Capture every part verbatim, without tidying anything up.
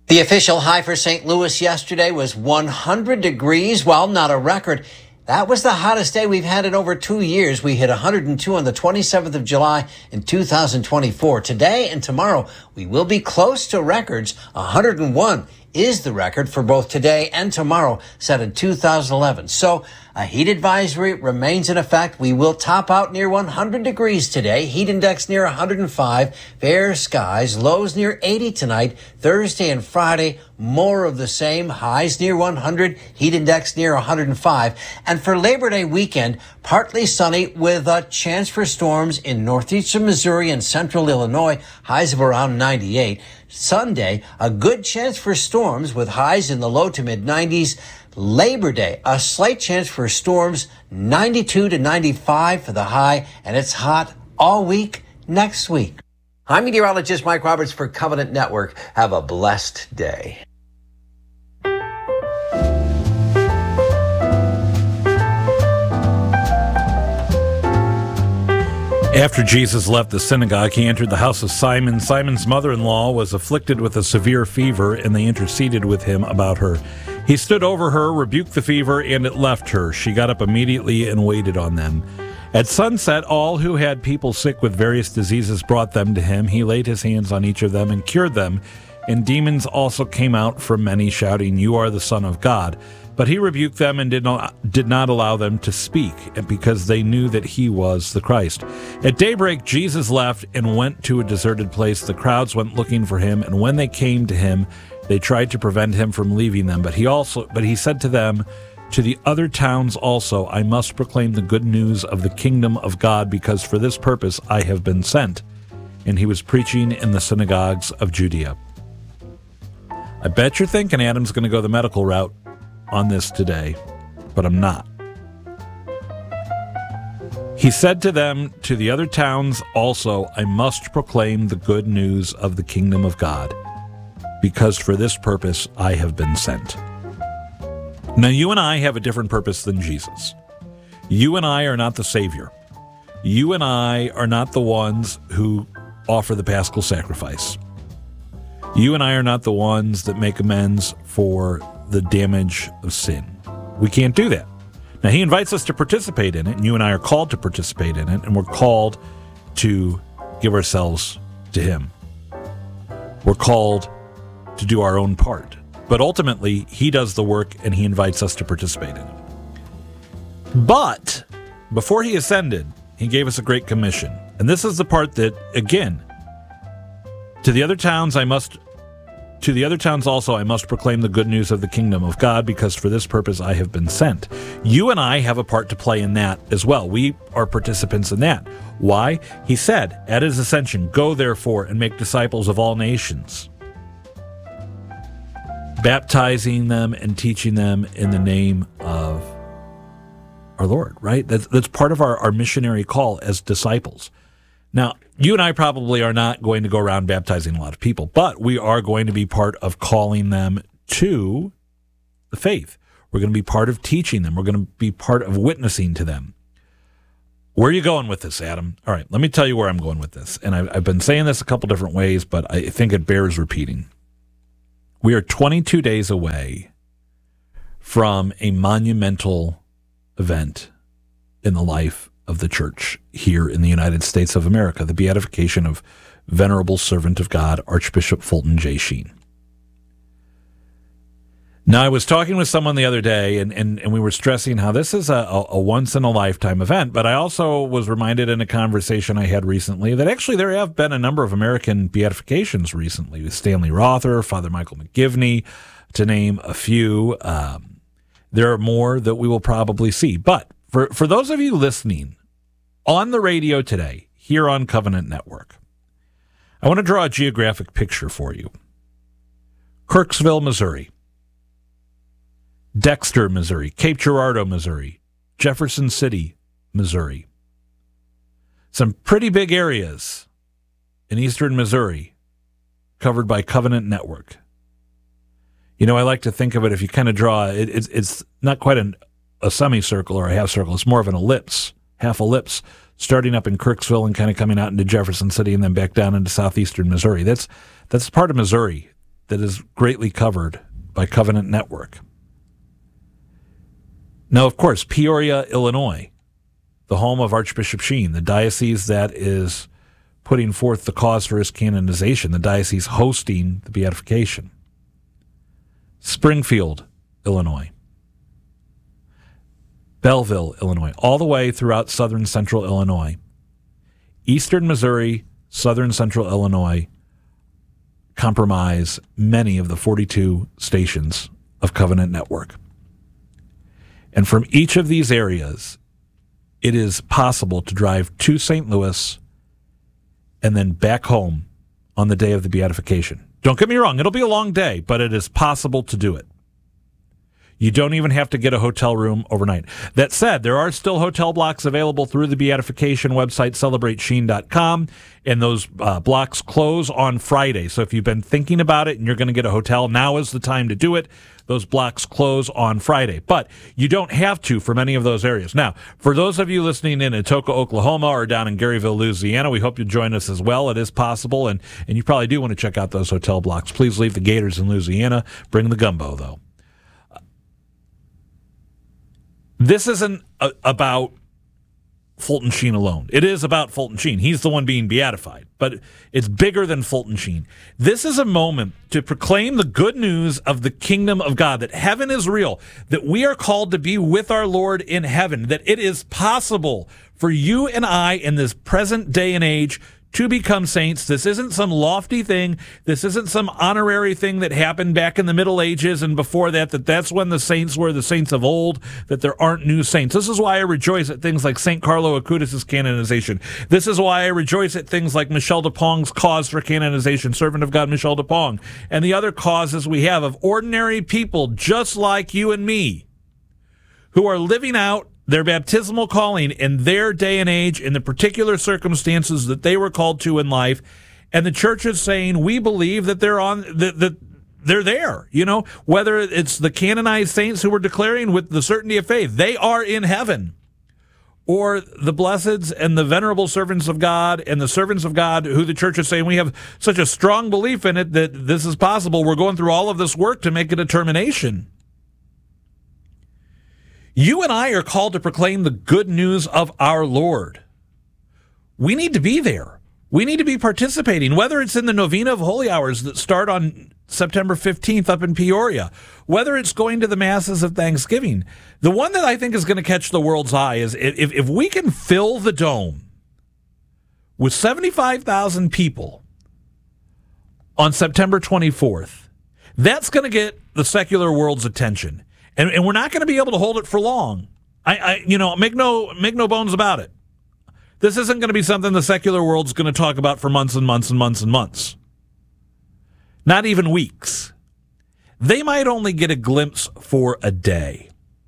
The official high for Saint Louis yesterday was one hundred degrees. While not a record, that was the hottest day we've had in over two years. We hit one hundred two on the twenty-seventh of July in two thousand twenty-four. Today and tomorrow, we will be close to records. one hundred one is the record for both today and tomorrow, set in two thousand eleven. So a heat advisory remains in effect. We will top out near one hundred degrees today. Heat index near one hundred five. Fair skies. Lows near eighty tonight. Thursday and Friday, more of the same. Highs near one hundred. Heat index near one hundred five. And for Labor Day weekend, partly sunny with a chance for storms in northeastern Missouri and central Illinois. Highs of around ninety-eight. Sunday, a good chance for storms with highs in the low to mid nineties. Labor Day, a slight chance for storms, ninety-two to ninety-five for the high, and it's hot all week next week. I'm meteorologist Mike Roberts for Covenant Network. Have a blessed day. After Jesus left the synagogue, he entered the house of Simon. Simon's mother-in-law was afflicted with a severe fever, and they interceded with him about her. He stood over her, rebuked the fever, and it left her. She got up immediately and waited on them. At sunset, all who had people sick with various diseases brought them to him. He laid his hands on each of them and cured them. And demons also came out from many, shouting, "You are the Son of God." But he rebuked them and did not, did not allow them to speak, because they knew that he was the Christ. At daybreak, Jesus left and went to a deserted place. The crowds went looking for him, and when they came to him, they tried to prevent him from leaving them. But he also, but he said to them, "To the other towns also I must proclaim the good news of the kingdom of God, because for this purpose I have been sent." And he was preaching in the synagogues of Judea. I bet you're thinking Adam's going to go the medical route on this today, but I'm not. He said to them, "To the other towns also I must proclaim the good news of the kingdom of God, because for this purpose I have been sent." Now, you and I have a different purpose than Jesus. You and I are not the Savior. You and I are not the ones who offer the paschal sacrifice. You and I are not the ones that make amends for the damage of sin. We can't do that. Now, he invites us to participate in it, and you and I are called to participate in it, and we're called to give ourselves to him. We're called to do our own part. But ultimately, he does the work, and he invites us to participate in it. But before he ascended, he gave us a great commission. And this is the part that, again, to the other towns I must To the other towns also I must proclaim the good news of the kingdom of God, because for this purpose I have been sent. You and I have a part to play in that as well. We are participants in that. Why? He said at his ascension, "Go therefore and make disciples of all nations, baptizing them and teaching them in the name of our Lord," right? That's, that's part of our, our missionary call as disciples. Now, you and I probably are not going to go around baptizing a lot of people, but we are going to be part of calling them to the faith. We're going to be part of teaching them. We're going to be part of witnessing to them. Where are you going with this, Adam? All right, let me tell you where I'm going with this. And I've, I've been saying this a couple different ways, but I think it bears repeating. We are twenty-two days away from a monumental event in the life of the church here in the United States of America, the beatification of Venerable Servant of God, Archbishop Fulton J. Sheen. Now, I was talking with someone the other day, and, and, and we were stressing how this is a, a, a once-in-a-lifetime event, but I also was reminded in a conversation I had recently that actually there have been a number of American beatifications recently, with Stanley Rother, Father Michael McGivney, to name a few. Um, there are more that we will probably see. But for, for those of you listening on the radio today, here on Covenant Network, I want to draw a geographic picture for you. Kirksville, Missouri. Dexter, Missouri. Cape Girardeau, Missouri. Jefferson City, Missouri. Some pretty big areas in eastern Missouri covered by Covenant Network. You know, I like to think of it, if you kind of draw, it, it's, it's not quite an, a semicircle or a half circle. It's more of an ellipse, half ellipse, starting up in Kirksville and kind of coming out into Jefferson City and then back down into southeastern Missouri. That's that's part of Missouri that is greatly covered by Covenant Network. Now, of course, Peoria, Illinois, the home of Archbishop Sheen, the diocese that is putting forth the cause for his canonization, the diocese hosting the beatification. Springfield, Illinois. Belleville, Illinois, all the way throughout southern central Illinois. Eastern Missouri, southern central Illinois comprise many of the forty-two stations of Covenant Network. And from each of these areas, it is possible to drive to Saint Louis and then back home on the day of the beatification. Don't get me wrong, it'll be a long day, but it is possible to do it. You don't even have to get a hotel room overnight. That said, there are still hotel blocks available through the beatification website, celebrate sheen dot com, and those uh, blocks close on Friday. So if you've been thinking about it and you're going to get a hotel, now is the time to do it. Those blocks close on Friday. But you don't have to for many of those areas. Now, for those of you listening in Atoka, Oklahoma, or down in Garyville, Louisiana, we hope you'll join us as well. It is possible, and, and you probably do want to check out those hotel blocks. Please leave the Gators in Louisiana. Bring the gumbo, though. This isn't a, about Fulton Sheen alone. It is about Fulton Sheen. He's the one being beatified, but it's bigger than Fulton Sheen. This is a moment to proclaim the good news of the kingdom of God, that heaven is real, that we are called to be with our Lord in heaven, that it is possible for you and I in this present day and age to become saints. This isn't some lofty thing. This isn't some honorary thing that happened back in the Middle Ages and before that, that that's when the saints were the saints of old, that there aren't new saints. This is why I rejoice at things like Saint Carlo Acutis' canonization. This is why I rejoice at things like Michel de Pong's cause for canonization, servant of God Michel de Pong, and the other causes we have of ordinary people just like you and me who are living out their baptismal calling in their day and age, in the particular circumstances that they were called to in life, and the church is saying we believe that they're on that that they're there. You know, whether it's the canonized saints who were declaring with the certainty of faith they are in heaven, or the blesseds and the venerable servants of God and the servants of God who the church is saying we have such a strong belief in it that this is possible. We're going through all of this work to make a determination. You and I are called to proclaim the good news of our Lord. We need to be there. We need to be participating, whether it's in the Novena of Holy Hours that start on September fifteenth up in Peoria, whether it's going to the Masses of Thanksgiving. The one that I think is going to catch the world's eye is if, if we can fill the dome with seventy-five thousand people on September twenty-fourth, that's going to get the secular world's attention. And, and we're not going to be able to hold it for long. I, I, you know, make no make no bones about it. This isn't going to be something the secular world's going to talk about for months and months and months and months. Not even weeks. They might only get a glimpse for a day.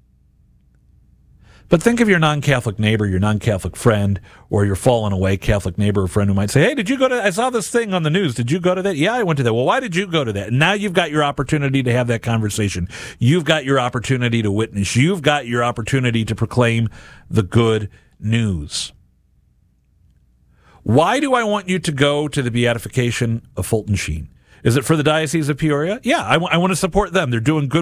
But think of your non-Catholic neighbor, your non-Catholic friend, or your fallen away Catholic neighbor or friend who might say, hey, did you go to, I saw this thing on the news. Did you go to that? Yeah, I went to that. Well, why did you go to that? And now you've got your opportunity to have that conversation. You've got your opportunity to witness. You've got your opportunity to proclaim the good news. Why do I want you to go to the beatification of Fulton Sheen? Is it for the Diocese of Peoria? Yeah, I, w- I want to support them. They're doing good